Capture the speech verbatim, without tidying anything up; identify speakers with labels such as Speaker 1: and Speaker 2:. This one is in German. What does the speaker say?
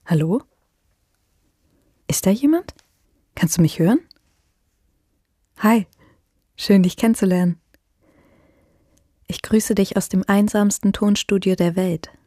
Speaker 1: Hallo? Ist da jemand? Kannst du mich hören? Hi, schön dich kennenzulernen. Ich grüße dich aus dem einsamsten Tonstudio der Welt.